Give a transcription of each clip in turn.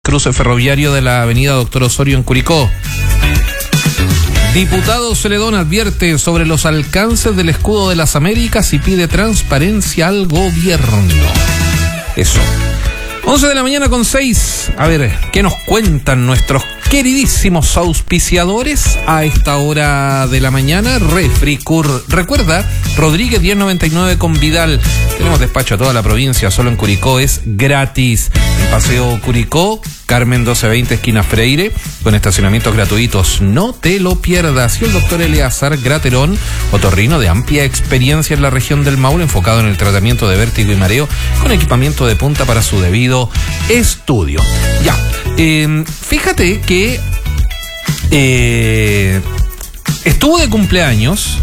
Cruce ferroviario de la avenida Doctor Osorio en Curicó. Diputado Celedón advierte sobre los alcances del escudo de las Américas y pide transparencia al gobierno. Eso. 11 de la mañana con 6. A ver, ¿qué nos cuentan nuestros queridísimos auspiciadores a esta hora de la mañana? Refricur. Recuerda, Rodríguez 1099 con Vidal. Tenemos despacho a toda la provincia, solo en Curicó es gratis. En Paseo Curicó, Carmen 1220, esquina Freire, con estacionamientos gratuitos. No te lo pierdas. Y el doctor Eleazar Graterón, otorrino de amplia experiencia en la región del Maule, enfocado en el tratamiento de vértigo y mareo, con equipamiento de punta para su debido estudio. Ya, fíjate que estuvo de cumpleaños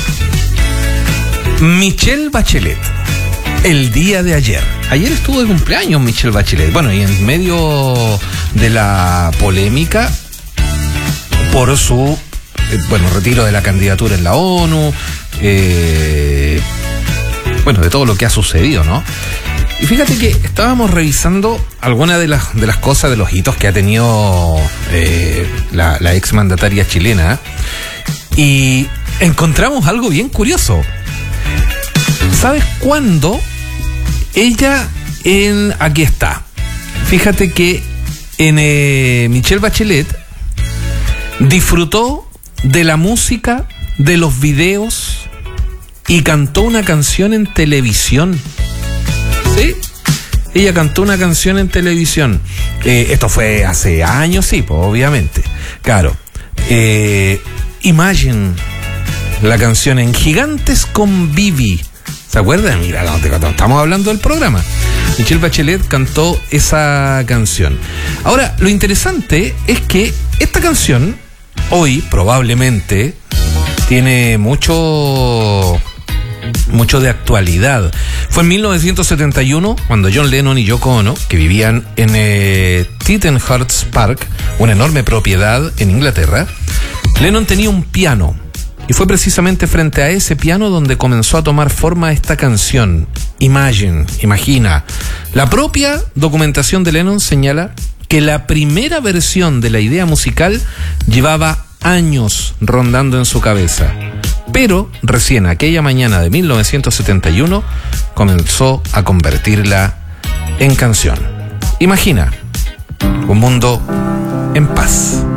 Michelle Bachelet el día de ayer. Ayer estuvo de cumpleaños Michelle Bachelet. Bueno, y en medio de la polémica por su retiro de la candidatura en la ONU, de todo lo que ha sucedido, ¿no? Y fíjate que estábamos revisando algunas de las cosas, de los hitos que ha tenido la exmandataria chilena, y encontramos algo bien curioso. ¿Sabes cuándo? Ella aquí está. Fíjate que Michelle Bachelet disfrutó de la música, de los videos y cantó una canción en televisión. ¿Sí? Ella cantó una canción en televisión. Esto fue hace años, sí, pues, obviamente. Claro. Imagine, la canción en Gigantes con Vivi. ¿Se acuerdan? Mira, estamos hablando del programa. Michelle Bachelet cantó esa canción. Ahora, lo interesante es que esta canción hoy probablemente tiene mucho de actualidad. Fue en 1971 cuando John Lennon y Yoko Ono, que vivían en Tittenhurst Park, una enorme propiedad en Inglaterra, Lennon tenía un piano. Y fue precisamente frente a ese piano donde comenzó a tomar forma esta canción, Imagine, imagina. La propia documentación de Lennon señala que la primera versión de la idea musical llevaba años rondando en su cabeza. Pero recién aquella mañana de 1971 comenzó a convertirla en canción. Imagina un mundo en paz.